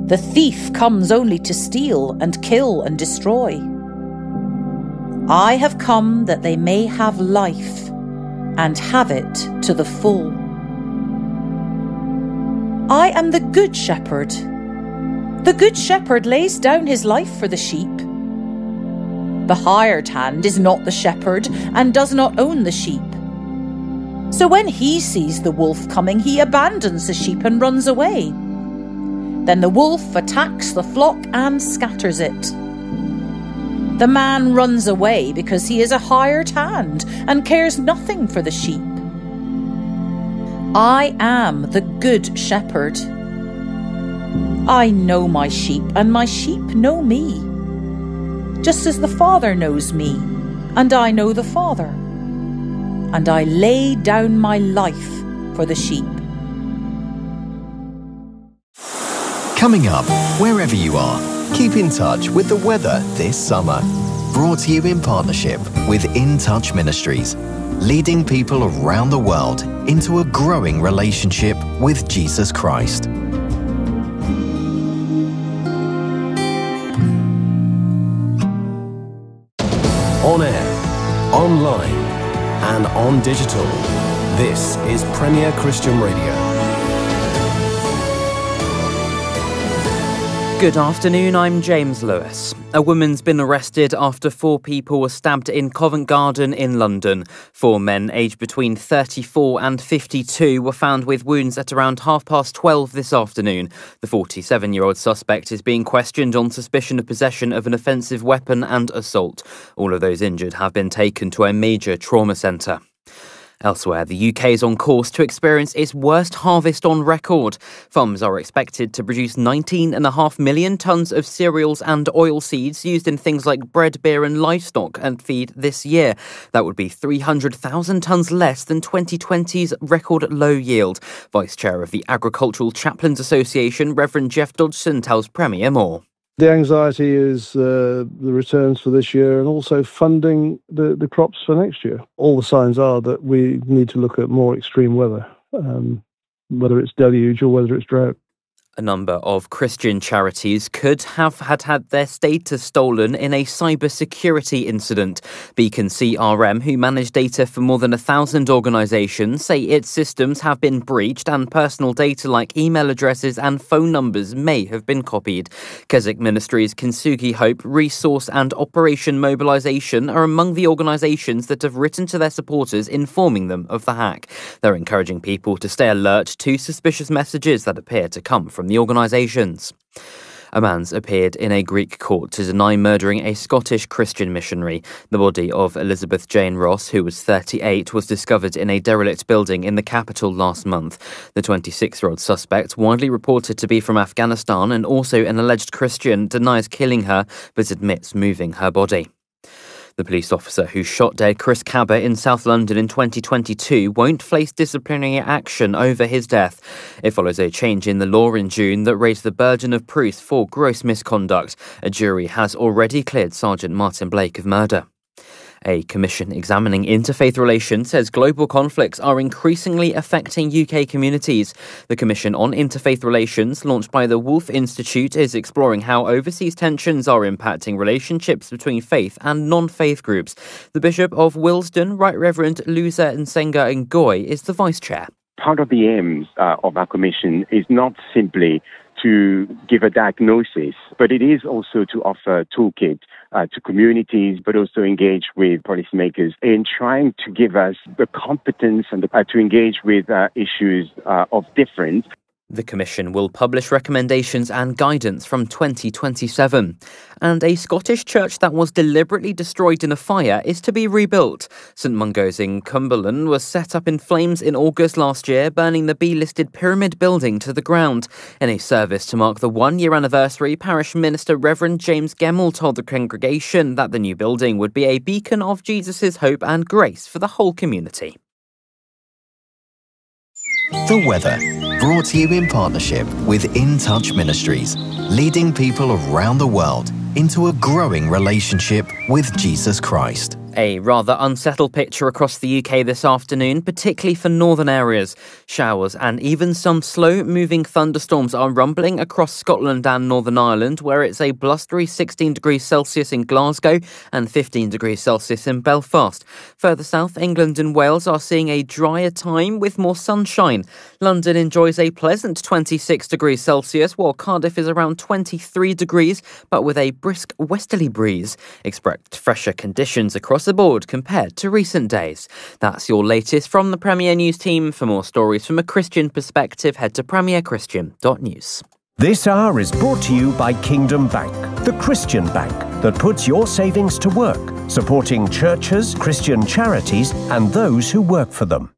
The thief comes only to steal and kill and destroy. I have come that they may have life and have it to the full. I am the good shepherd. The good shepherd lays down his life for the sheep. The hired hand is not the shepherd and does not own the sheep. So when he sees the wolf coming, he abandons the sheep and runs away. Then the wolf attacks the flock and scatters it. The man runs away because he is a hired hand and cares nothing for the sheep. I am the good shepherd. I know my sheep, and my sheep know me, just as the Father knows me, and I know the Father. And I lay down my life for the sheep. Coming up, wherever you are, keep in touch with the weather this summer. Brought to you in partnership with In Touch Ministries, leading people around the world into a growing relationship with Jesus Christ. On air, online, and on digital. This is Premier Christian Radio. Good afternoon, I'm James Lewis. A woman's been arrested after 4 people were stabbed in Covent Garden in London. 4 men aged between 34 and 52 were found with wounds at around 12:30 this afternoon. The 47-year-old suspect is being questioned on suspicion of possession of an offensive weapon and assault. All of those injured have been taken to a major trauma centre. Elsewhere, the UK is on course to experience its worst harvest on record. Farmers are expected to produce 19.5 million tonnes of cereals and oilseeds used in things like bread, beer and livestock and feed this year. That would be 300,000 tonnes less than 2020's record low yield. Vice Chair of the Agricultural Chaplains Association, Reverend Jeff Dodgson, tells Premier more. The anxiety is the returns for this year and also funding the crops for next year. All the signs are that we need to look at more extreme weather, whether it's deluge or whether it's drought. A number of Christian charities could have had their status stolen in a cybersecurity incident. Beacon CRM, who manage data for more than 1,000 organisations, say its systems have been breached and personal data like email addresses and phone numbers may have been copied. Keswick Ministries, Kintsugi Hope, Resource and Operation Mobilisation are among the organisations that have written to their supporters informing them of the hack. They're encouraging people to stay alert to suspicious messages that appear to come from the organisations. A man's appeared in a Greek court to deny murdering a Scottish Christian missionary. The body of Elizabeth Jane Ross, who was 38, was discovered in a derelict building in the capital last month. The 26-year-old suspect, widely reported to be from Afghanistan and also an alleged Christian, denies killing her but admits moving her body. The police officer who shot dead Chris Cabot in South London in 2022 won't face disciplinary action over his death. It follows a change in the law in June that raised the burden of proof for gross misconduct. A jury has already cleared Sergeant Martin Blake of murder. A commission examining interfaith relations says global conflicts are increasingly affecting UK communities. The Commission on Interfaith Relations, launched by the Wolf Institute, is exploring how overseas tensions are impacting relationships between faith and non-faith groups. The Bishop of Willesden, Right Reverend Luza Nsenga Ngoy, is the Vice Chair. Part of the aims of our commission is not simply to give a diagnosis, but it is also to offer a toolkit to communities, but also engage with policymakers in trying to give us the competence and to engage with issues of difference. The Commission will publish recommendations and guidance from 2027. And a Scottish church that was deliberately destroyed in a fire is to be rebuilt. St Mungo's in Cumberland was set up in flames in August last year, burning the B-listed pyramid building to the ground. In a service to mark the one-year anniversary, Parish Minister Reverend James Gemmell told the congregation that the new building would be a beacon of Jesus' hope and grace for the whole community. The weather, brought to you in partnership with In Touch Ministries, leading people around the world into a growing relationship with Jesus Christ. A rather unsettled picture across the UK this afternoon, particularly for northern areas. Showers and even some slow-moving thunderstorms are rumbling across Scotland and Northern Ireland, where it's a blustery 16 degrees Celsius in Glasgow and 15 degrees Celsius in Belfast. Further south, England and Wales are seeing a drier time with more sunshine. London enjoys a pleasant 26 degrees Celsius, while Cardiff is around 23 degrees, but with a brisk westerly breeze. Expect fresher conditions across the board compared to recent days. That's your latest from the Premier News team. For more stories from a Christian perspective, head to premierchristian.news. This hour is brought to you by Kingdom Bank, the Christian bank that puts your savings to work, supporting churches, Christian charities, and those who work for them.